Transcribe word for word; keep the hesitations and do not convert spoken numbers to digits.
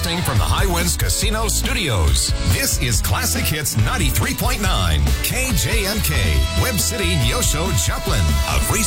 Broadcasting from the Highwinds Casino Studios. This is Classic Hits ninety-three point nine, K J M K, Web City, Neosho, Joplin. A free